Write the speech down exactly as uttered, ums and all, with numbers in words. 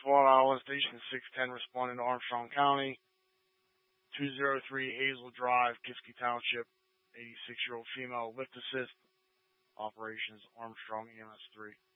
Florida Island Station six ten responding to Armstrong County. two oh three Hazel Drive, Kiski Township. eighty-six-year-old female lift assist. Operations Armstrong E M S three.